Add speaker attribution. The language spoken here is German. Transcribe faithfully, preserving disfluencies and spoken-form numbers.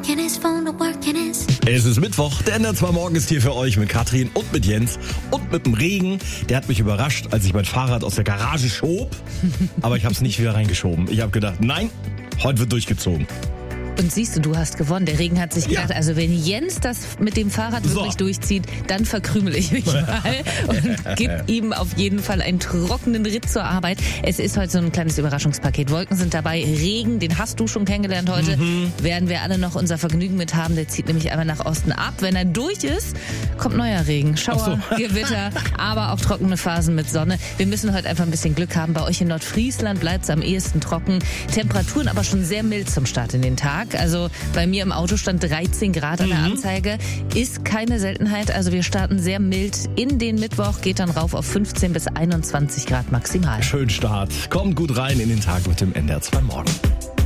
Speaker 1: Es ist Mittwoch, der N D R zwei Morgen ist hier für euch mit Katrin und mit Jens und mit dem Regen. Der hat mich überrascht, als ich mein Fahrrad aus der Garage schob, aber ich habe es nicht wieder reingeschoben. Ich habe gedacht, nein, heute wird durchgezogen.
Speaker 2: Und siehst du, du hast gewonnen. Der Regen hat sich gedacht, ja. also wenn Jens das mit dem Fahrrad so. wirklich durchzieht, dann verkrümel ich mich mal und gib ihm auf jeden Fall einen trockenen Ritt zur Arbeit. Es ist heute so ein kleines Überraschungspaket. Wolken sind dabei, Regen, den hast du schon kennengelernt heute. Mhm. Werden wir alle noch unser Vergnügen mit haben. Der zieht nämlich einmal nach Osten ab. Wenn er durch ist, kommt neuer Regen. Schauer, so. Gewitter, aber auch trockene Phasen mit Sonne. Wir müssen heute einfach ein bisschen Glück haben. Bei euch in Nordfriesland bleibt es am ehesten trocken. Temperaturen aber schon sehr mild zum Start in den Tag. Also bei mir im Auto stand dreizehn Grad an der Anzeige. Ist keine Seltenheit. Also wir starten sehr mild in den Mittwoch. Geht dann rauf auf fünfzehn bis einundzwanzig Grad maximal.
Speaker 1: Schön Start. Kommt gut rein in den Tag mit dem N D R zwei Morgen.